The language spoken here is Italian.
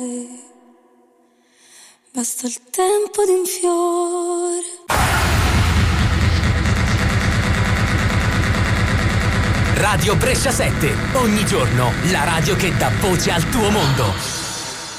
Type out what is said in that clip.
Basta il tempo di un fiore. Radio Brescia 7, ogni giorno la radio che dà voce al tuo mondo.